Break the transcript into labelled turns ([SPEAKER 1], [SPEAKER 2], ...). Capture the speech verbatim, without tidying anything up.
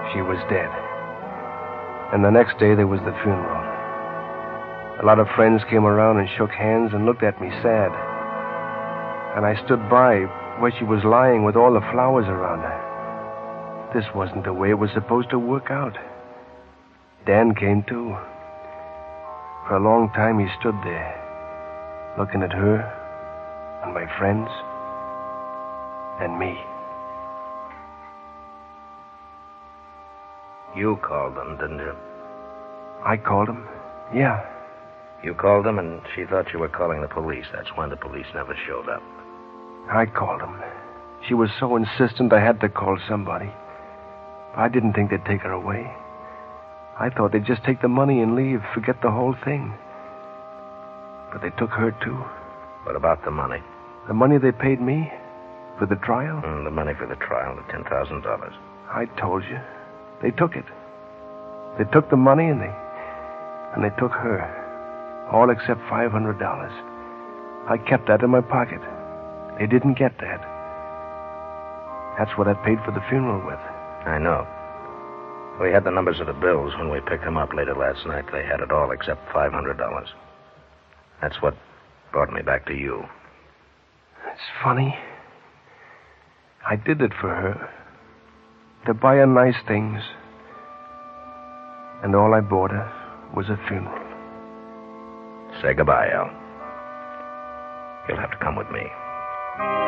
[SPEAKER 1] she was dead. And the next day there was the funeral. A lot of friends came around and shook hands and looked at me sad. And I stood by where she was lying with all the flowers around her. This wasn't the way it was supposed to work out. Dan came too. For a long time he stood there, looking at her and my friends and me.
[SPEAKER 2] You called them, didn't you?
[SPEAKER 1] I called him? Yeah.
[SPEAKER 2] You called them, and she thought you were calling the police. That's why the police never showed up.
[SPEAKER 1] I called him. She was so insistent I had to call somebody. I didn't think they'd take her away. I thought they'd just take the money and leave, forget the whole thing. But they took her, too.
[SPEAKER 2] What about the money?
[SPEAKER 1] The money they paid me? For the trial?
[SPEAKER 2] Mm, the money for the trial, the ten thousand dollars.
[SPEAKER 1] I told you. They took it. They took the money and they... And they took her. All except five hundred dollars. I kept that in my pocket. They didn't get that. That's what I paid for the funeral with.
[SPEAKER 2] I know. We had the numbers of the bills when we picked them up later last night. They had it all except five hundred dollars. That's what brought me back to you.
[SPEAKER 1] It's funny. I did it for her. To buy her nice things. And all I bought her was a funeral.
[SPEAKER 2] Say goodbye, Al. You'll have to come with me.